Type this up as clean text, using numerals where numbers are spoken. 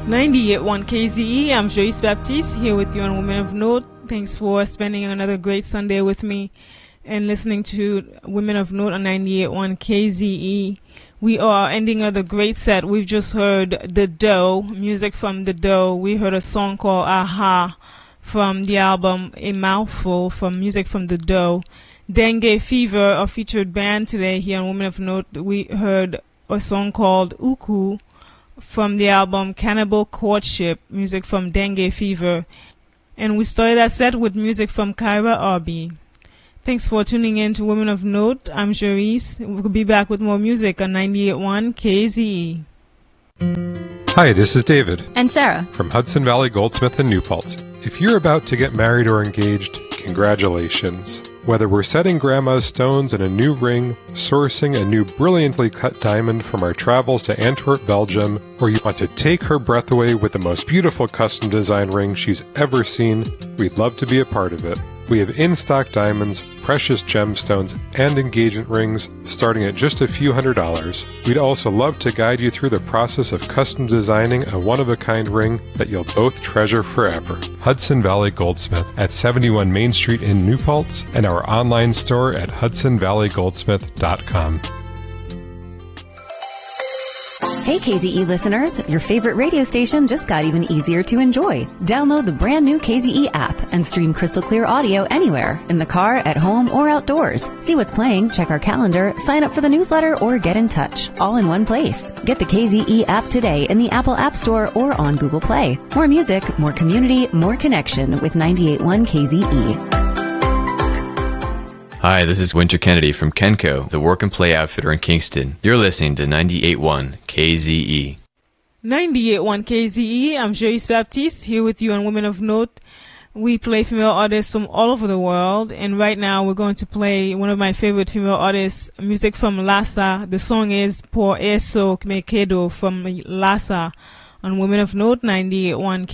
98.1 KZE, I'm Joyce Baptiste here with you on Women of Note. Thanks for spending another great Sunday with me and listening to Women of Note on 98.1 KZE. We are ending another great set. We've just heard The Dough, music from The Dough. We heard a song called Aha from the album A Mouthful from music from The Dough. Dengue Fever, a featured band today here on Women of Note. We heard a song called Uku from the album Cannibal Courtship, music from Dengue Fever. And we started that set with music from Kyra Arby. Thanks for tuning in to Women of Note. I'm Jerice. We'll be back with more music on 98.1 KZE. Hi, this is David. And Sarah. From Hudson Valley Goldsmith in New Paltz. If you're about to get married or engaged, congratulations. Whether we're setting Grandma's stones in a new ring, sourcing a new brilliantly cut diamond from our travels to Antwerp, Belgium, or you want to take her breath away with the most beautiful custom design ring she's ever seen, we'd love to be a part of it. We have in-stock diamonds, precious gemstones, and engagement rings starting at just a few $100s. We'd also love to guide you through the process of custom designing a one-of-a-kind ring that you'll both treasure forever. Hudson Valley Goldsmith at 71 Main Street in New Paltz and our online store at hudsonvalleygoldsmith.com. Hey KZE listeners, your favorite radio station just got even easier to enjoy. Download the brand new KZE app and stream crystal clear audio anywhere, in the car, at home, or outdoors. See what's playing, check our calendar, sign up for the newsletter, or get in touch, all in one place. Get the KZE app today in the Apple App Store or on Google Play. More music, more community, more connection with 98.1 KZE. Hi, this is Winter Kennedy from Kenco, the work and play outfitter in Kingston. You're listening to 98.1 KZE. 98.1 KZE, I'm Joyce Baptiste here with you on Women of Note. We play female artists from all over the world, and right now we're going to play one of my favorite female artists, music from Lhasa. The song is Por Eso Me Quedo from Lhasa on Women of Note 98.1